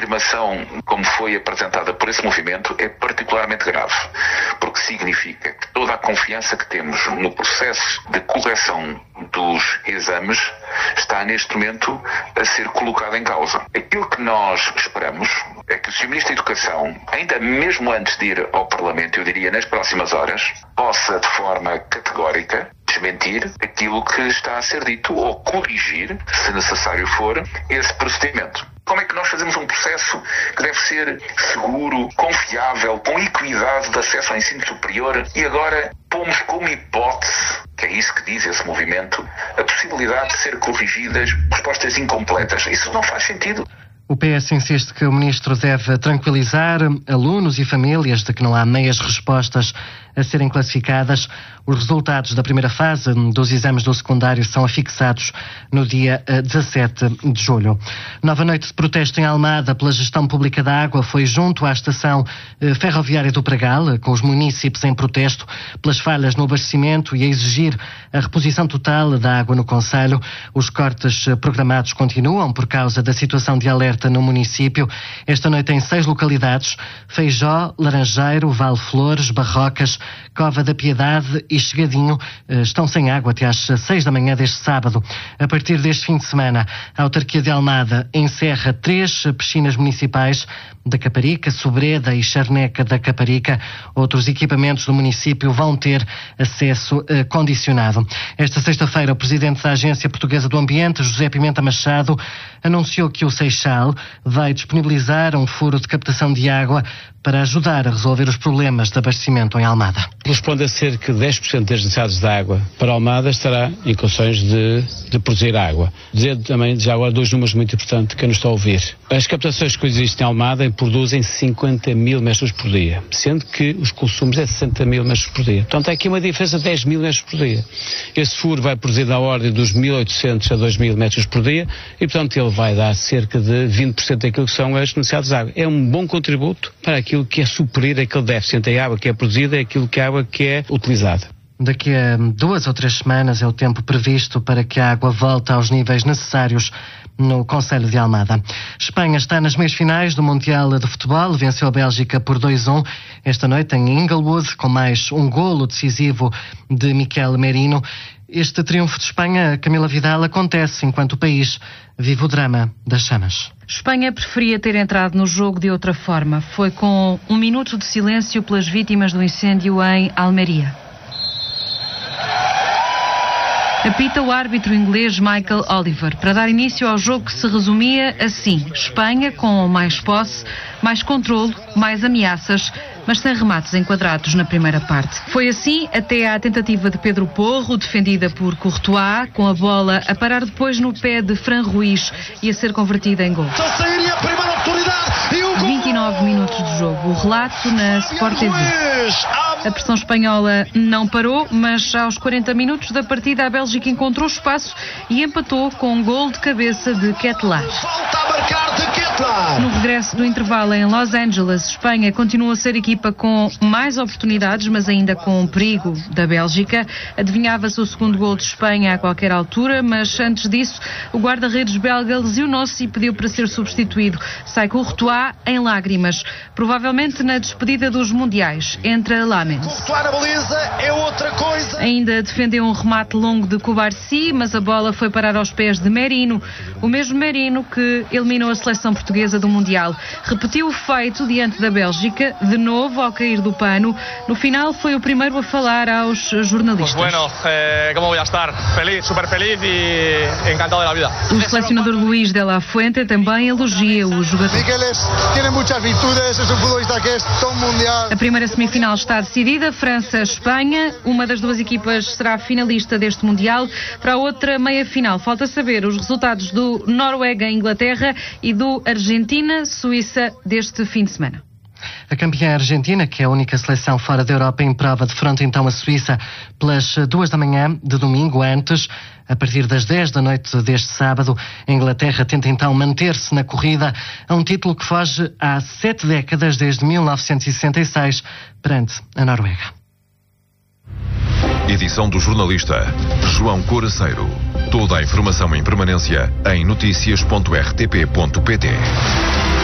afirmação, como foi apresentada por esse movimento, é particularmente grave, porque significa que toda a confiança que temos no processo de correção dos exames está neste momento a ser colocada em causa. Aquilo que nós esperamos é que o Sr. Ministro da Educação, ainda mesmo antes de ir ao Parlamento, eu diria nas próximas horas, possa de forma categórica desmentir aquilo que está a ser dito ou corrigir, se necessário for, esse procedimento. Como é que nós fazemos um processo que deve ser seguro, confiável, com equidade de acesso ao ensino superior e agora pomos como hipótese, que é isso que diz esse movimento, a possibilidade de ser corrigidas respostas incompletas? Isso não faz sentido. O PS insiste que o Ministro deve tranquilizar alunos e famílias de que não há meias respostas a serem classificadas. Os resultados da primeira fase dos exames do secundário são afixados no dia 17 de julho. Nova noite de protesto em Almada pela gestão pública da água foi junto à estação ferroviária do Pragal, com os munícipes em protesto pelas falhas no abastecimento e a exigir a reposição total da água no concelho. Os cortes programados continuam por causa da situação de alerta no município. Esta noite em 6 localidades: Feijó, Laranjeiro, Vale Flores, Barrocas, Cova da Piedade e Chegadinho estão sem água até às 6 da manhã deste sábado. A partir deste fim de semana, a autarquia de Almada encerra 3 piscinas municipais da Caparica, Sobreda e Charneca da Caparica. Outros equipamentos do município vão ter acesso condicionado. Esta sexta-feira, o presidente da Agência Portuguesa do Ambiente, José Pimenta Machado, anunciou que o Seixal vai disponibilizar um furo de captação de água para ajudar a resolver os problemas de abastecimento em Almada. Corresponde a cerca de 10% das necessidades de água para Almada estará em condições de produzir água. Dizer também, já agora, 2 números muito importantes que eu não estou a ouvir. As captações que existem em Almada produzem 50 mil metros por dia, sendo que os consumos é 60 mil metros por dia. Portanto, há aqui uma diferença de 10 mil metros por dia. Esse furo vai produzir da ordem dos 1.800 a 2.000 metros por dia e, portanto, ele vai dar cerca de 20% daquilo que são as necessidades de água. É um bom contributo para aquilo que é suprir aquele déficit entre a água que é produzida e aquilo que a água que é utilizada. Daqui a 2 ou 3 semanas é o tempo previsto para que a água volte aos níveis necessários no concelho de Almada. Espanha está nas meias finais do Mundial de Futebol, venceu a Bélgica por 2-1 esta noite em Inglewood, com mais um golo decisivo de Miquel Merino. Este triunfo de Espanha, Camila Vidal, acontece enquanto o país vive o drama das chamas. Espanha preferia ter entrado no jogo de outra forma. Foi com 1 minuto de silêncio pelas vítimas do incêndio em Almeria. Apita o árbitro inglês Michael Oliver para dar início ao jogo que se resumia assim: Espanha com mais posse, mais controlo, mais ameaças, mas sem remates enquadrados na primeira parte. Foi assim até à tentativa de Pedro Porro, defendida por Courtois, com a bola a parar depois no pé de Fran Ruiz e a ser convertida em gol. 29 minutos de jogo. O relato na Sport TV. A pressão espanhola não parou, mas aos 40 minutos da partida a Bélgica encontrou espaço e empatou com um gol de cabeça de Ketelaere. No regresso do intervalo em Los Angeles, Espanha continua a ser equipa com mais oportunidades, mas ainda com perigo da Bélgica. Adivinhava-se o segundo gol de Espanha a qualquer altura, mas antes disso o guarda-redes belga lesionou-se e pediu para ser substituído. Sai Courtois em lágrimas, provavelmente na despedida dos mundiais. Entra Lamens. Ainda defendeu um remate longo de Cubarsí, mas a bola foi parar aos pés de Merino, o mesmo Merino que eliminou a seleção portuguesa do Mundial. Repetiu o feito diante da Bélgica, de novo ao cair do pano. No final foi o primeiro a falar aos jornalistas. como voy a estar? Feliz, super feliz e encantado da vida. O selecionador Luís de la Fuente também elogia o jogador. A primeira semifinal está decidida. França-Espanha, uma das duas equipas será finalista deste Mundial. Para a outra meia-final falta saber os resultados do Noruega-Inglaterra e do Argentina-Suíça deste fim de semana. A campeã argentina, que é a única seleção fora da Europa em prova, defronta então a Suíça pelas 2 da manhã de domingo. Antes, a partir das 10 da noite deste sábado, a Inglaterra tenta então manter-se na corrida a um título que foge há 7 décadas, desde 1966, perante a Noruega. Edição do jornalista João Coraceiro. Toda a informação em permanência em noticias.rtp.pt.